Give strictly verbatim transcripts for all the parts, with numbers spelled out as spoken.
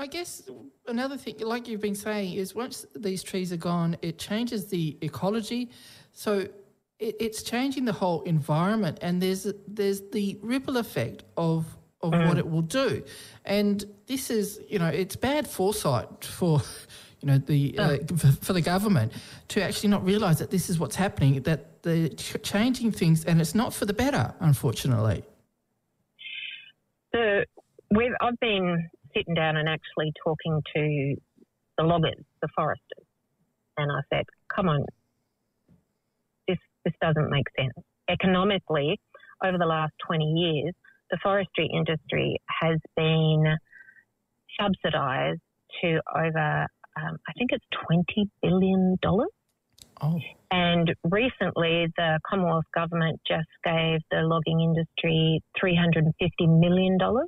I guess another thing, like you've been saying, is once these trees are gone, it changes the ecology. So it, it's changing the whole environment, and there's there's the ripple effect of of mm. what it will do. And this is, you know, it's bad foresight for, you know, the uh, for, for the government to actually not realise that this is what's happening, that they're ch- changing things, and it's not for the better, unfortunately. The we've I've been sitting down and actually talking to the loggers, the foresters, and I said, "Come on, this this doesn't make sense economically." Over the last twenty years, the forestry industry has been subsidised to over, um, I think it's twenty billion dollars. Oh. And recently, the Commonwealth government just gave the logging industry three hundred fifty million dollars.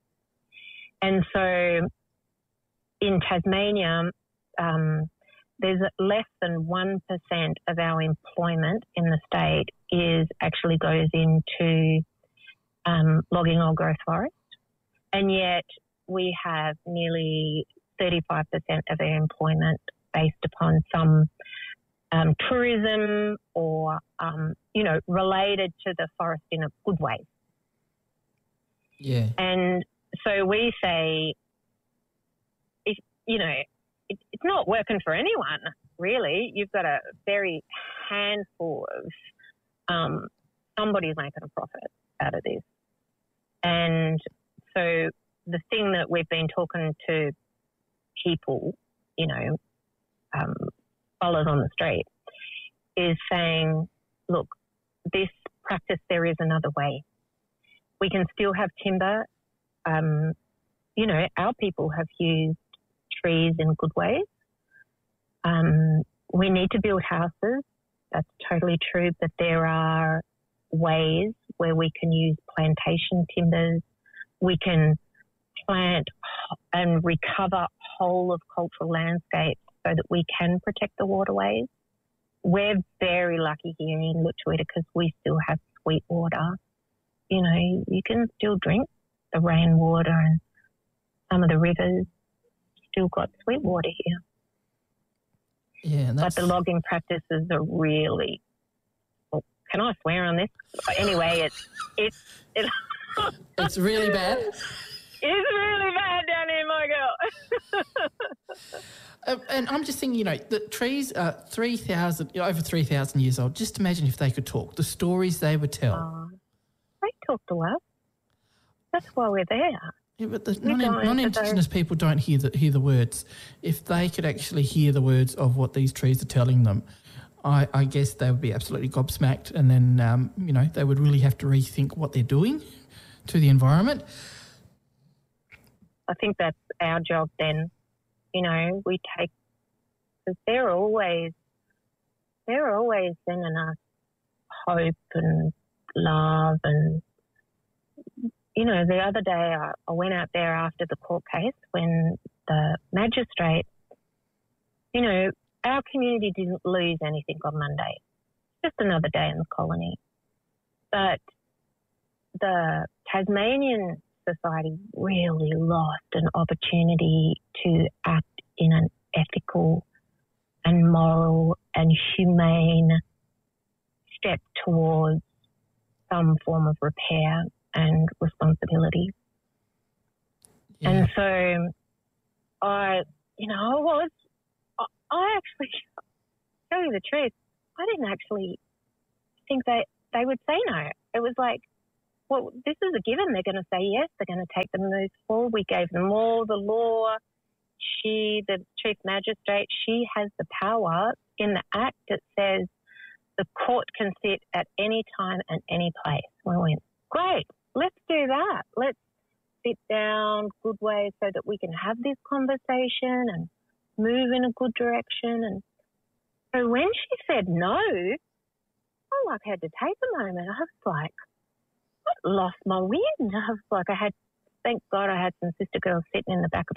And so in Tasmania, um, there's less than one percent of our employment in the state is actually goes into um, logging old growth forest. And yet we have nearly thirty-five percent of our employment based upon some um, tourism or, um, you know, related to the forest in a good way. Yeah. And so we say, if, you know, it, it's not working for anyone, really. You've got a very handful of um, somebody's making a profit out of this. And so the thing that we've been talking to people, you know, um, followers on the street, is saying, look, this practice, there is another way. We can still have timber. Um, you know, our people have used trees in good ways. Um, we need to build houses. That's totally true. But there are ways where we can use plantation timbers. We can plant and recover whole of cultural landscapes so that we can protect the waterways. We're very lucky here in Lutruwita because we still have sweet water. You know, you can still drink the rainwater, and some of the rivers still got sweet water here. Yeah, that's... But the logging practices are really, well, can I swear on this? Anyway, it's it's it, it's really bad. It's really bad down here, my girl. uh, and I'm just thinking, you know, the trees are three thousand, you know, over three thousand years old. Just imagine if they could talk, the stories they would tell. Uh, they talk to us. That's why we're there. Yeah, but the non, non-Indigenous people don't hear the, hear the words. If they could actually hear the words of what these trees are telling them, I, I guess they would be absolutely gobsmacked, and then, um, you know, they would really have to rethink what they're doing to the environment. I think that's our job then. You know, we take, because they're always, they're always sending us hope and love. And, you know, the other day I, I went out there after the court case when the magistrate, you know, our community didn't lose anything on Monday. Just another day in the colony. But the Tasmanian society really lost an opportunity to act in an ethical and moral and humane step towards some form of repair and responsibility. Yeah. And so I, you know, I was, I, I actually, tell you the truth, I didn't actually think they, they would say no. It was like, well, this is a given. They're going to say yes. They're going to take the move forward. We gave them all the law. She, the chief magistrate, she has the power. In the Act, it says the court can sit at any time and any place. We went, great, let's do that. Let's sit down, good way, so that we can have this conversation and move in a good direction. And so when she said no, I like had to take a moment. I was like, I lost my wind. I was like, I had, thank God I had some sister girls sitting in the back of the